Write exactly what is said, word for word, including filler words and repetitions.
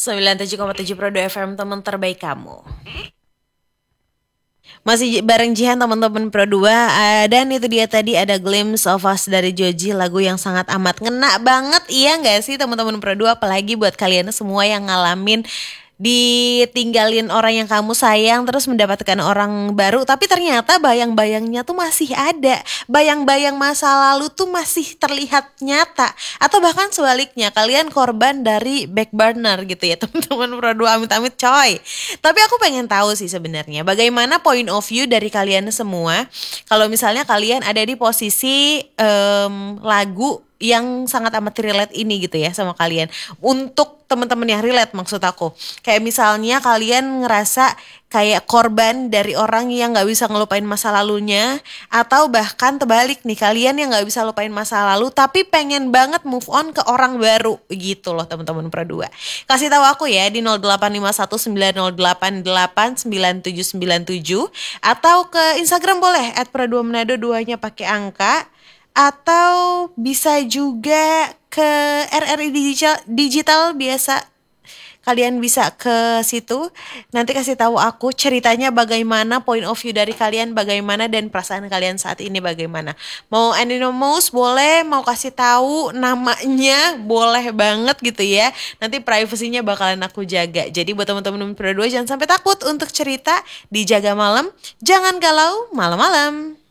sembilan puluh tujuh koma tujuh Pro dua F M, teman terbaik kamu. Masih bareng Jihan teman-teman Pro dua. uh, Dan itu dia tadi ada Glimpse of Us dari Joji. Lagu yang sangat amat ngena banget. Iya gak sih teman-teman Pro dua? Apalagi buat kalian semua yang ngalamin ditinggalin orang yang kamu sayang, terus mendapatkan orang baru, tapi ternyata bayang-bayangnya tuh masih ada. Bayang-bayang masa lalu tuh masih terlihat nyata. Atau bahkan sebaliknya, kalian korban dari back burner gitu ya teman-teman Pro dua, amit-amit coy. Tapi aku pengen tahu sih sebenarnya bagaimana point of view dari kalian semua kalau misalnya kalian ada di posisi em, lagu yang sangat amat relate ini gitu ya sama kalian. Untuk teman-teman yang relate maksud aku, kayak misalnya kalian ngerasa kayak korban dari orang yang nggak bisa ngelupain masa lalunya, atau bahkan terbalik nih, kalian yang nggak bisa lupain masa lalu tapi pengen banget move on ke orang baru gitu loh teman-teman Pro dua. Kasih tahu aku ya di nol delapan lima satu sembilan nol delapan delapan sembilan tujuh sembilan tujuh, atau ke Instagram boleh at pro dua manado, duanya pakai angka, atau bisa juga ke R R I Digital, Digital biasa. Kalian bisa ke situ. Nanti kasih tahu aku ceritanya bagaimana, point of view dari kalian bagaimana, dan perasaan kalian saat ini bagaimana. Mau anonymous boleh, mau kasih tahu namanya boleh banget gitu ya. Nanti privasinya bakalan aku jaga. Jadi buat teman-teman Pro dua jangan sampai takut untuk cerita, dijaga malam. Jangan galau malam-malam.